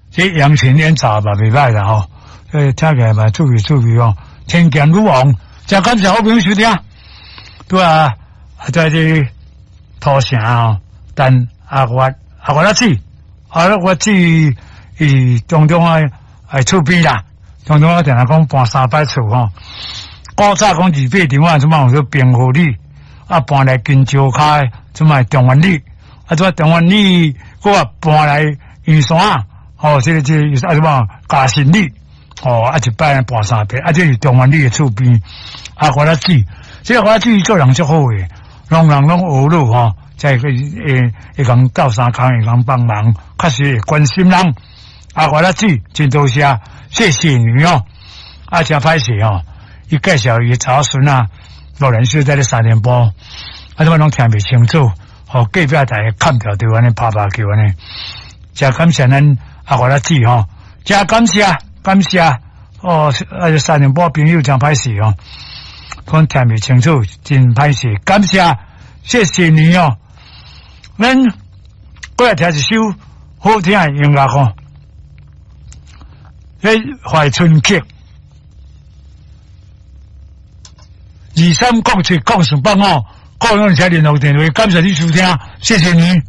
这杨群演杂吧，袂歹啦吼。听起来嘛，趣味哦。天降女王，真感谢好朋友收听。对啊，在这土城哦，但阿我仔子，我子伊当中厝边啦，当中我定下讲搬3摆厝吼。古早讲28场啊，怎么有个平和里，搬来金蕉开，怎么中原里，中原里，我搬来玉山啊，这怎么嘉信里，一摆搬3摆，这是中原里的厝边，我仔子，这我仔子做人足好诶，人拢学路吼，再会讲教三工，会讲帮忙，确实会关心人，我仔子真多谢谢你哦，真歹势哦。伊介绍伊查孙啊，老人是在咧3点半，怎么拢听袂清楚？隔壁台看条对安尼拍叫安尼，真感谢咱我仔子吼，真感谢3点半朋友真歹势哦，可能听袂清楚，真歹势，感谢谢你哦。咱过来听一首好听的音乐吼，怀春曲。23讲出讲上班哦，各用车联络电话，感谢你收听，谢谢你。